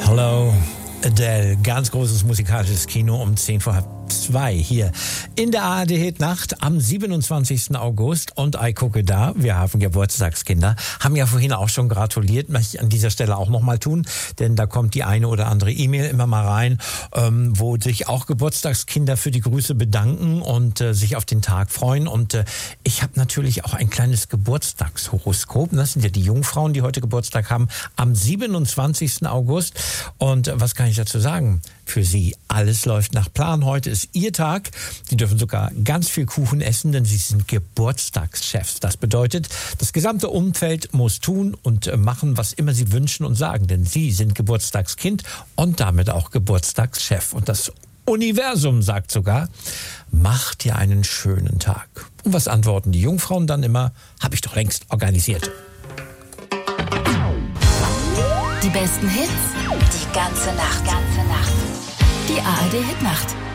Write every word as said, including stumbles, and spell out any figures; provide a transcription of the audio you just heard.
Hello, Adele. Ganz großes musikalisches Kino um zehn vor halb zwei hier in der A R D-Hit-Nacht am siebenundzwanzigsten August. Und ich gucke da, wir haben Geburtstagskinder, haben ja vorhin auch schon gratuliert, möchte ich an dieser Stelle auch nochmal tun, denn da kommt die eine oder andere E-Mail immer mal rein, ähm, wo sich auch Geburtstagskinder für die Grüße bedanken und äh, sich auf den Tag freuen. Und äh, ich habe natürlich auch ein kleines Geburtstagshoroskop. Das sind ja die Jungfrauen, die heute Geburtstag haben, am siebenundzwanzigsten August. Und äh, was kann ich dazu sagen? Für Sie, alles läuft nach Plan. Heute ist Ihr Tag. Sie dürfen sogar ganz viel Kuchen essen, denn Sie sind Geburtstagschefs. Das bedeutet, das gesamte Umfeld muss tun und machen, was immer Sie wünschen und sagen. Denn Sie sind Geburtstagskind und damit auch Geburtstagschef. Und das Universum sagt sogar, macht dir einen schönen Tag. Und was antworten die Jungfrauen dann immer? Habe ich doch längst organisiert. Die besten Hits, die ganze Nacht, ganze Nacht. Die A R D-Hit-Nacht.